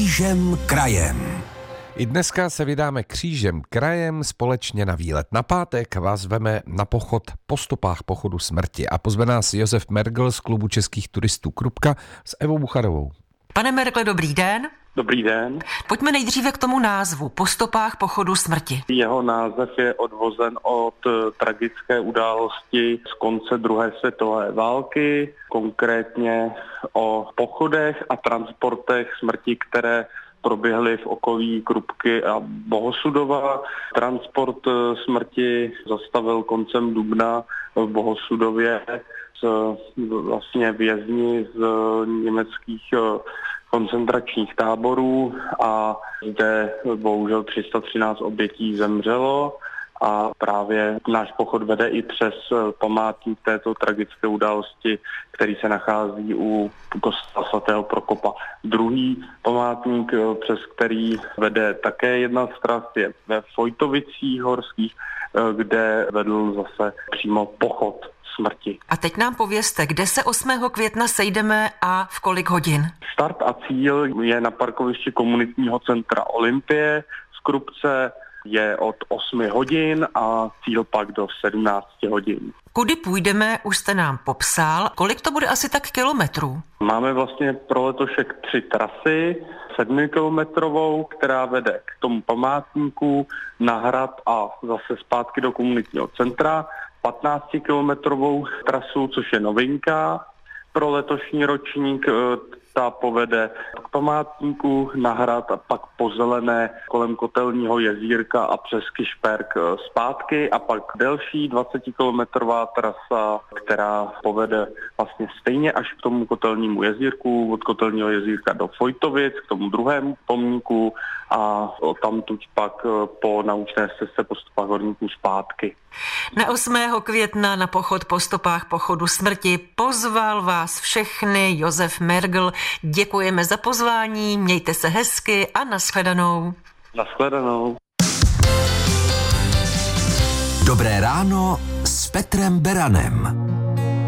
Křížem krajem. I dneska se vydáme křížem krajem společně na výlet. Na pátek vás veme na pochod po stopách pochodu smrti a pozve nás Josef Mergl z klubu českých turistů Krupka s Evou Bucharovou. Pane Mergle, dobrý den. Dobrý den. Pojďme nejdříve k tomu názvu Po stopách pochodu smrti. Jeho název je odvozen od tragické události z konce druhé světové války, konkrétně o pochodech a transportech smrti, které proběhly v okolí Krupky a Bohosudova. Transport smrti zastavil koncem dubna v Bohosudově vlastně vězni z německých koncentračních táborů a zde bohužel 313 obětí zemřelo a právě náš pochod vede i přes památník této tragické události, který se nachází u kostela svatého Prokopa. Druhý památník, přes který vede také jedna z tras, je ve Vojtovicích horských, kde vedl zase přímo pochod smrti. A teď nám povězte, kde se 8. května sejdeme a v kolik hodin? Start a cíl je na parkovišti komunitního centra Olympie z Krupce, je od 8 hodin a cíl pak do 17 hodin. Kudy půjdeme, už jste nám popsal. Kolik to bude asi tak kilometrů? Máme vlastně pro letošek 3 trasy. 7kilometrovou, která vede k tomu památníku na hrad a zase zpátky do komunitního centra. 15kilometrovou trasu, což je novinka pro letošní ročník. Ta povede k památníku na hrad a pak po zelené kolem Kotelního jezírka a přes Kišperk zpátky a pak delší 20kilometrová trasa, která povede vlastně stejně až k tomu Kotelnímu jezírku, od Kotelního jezírka do Vojtovic, k tomu druhému pomníku a tamtuď pak po naučné stezce po stopách horníků zpátky. Na 8. května na pochod po stopách pochodu smrti pozval vás všechny Josef Mergl. Děkujeme za pozvání, mějte se hezky a nashledanou. Nashledanou. Dobré ráno s Petrem Beranem.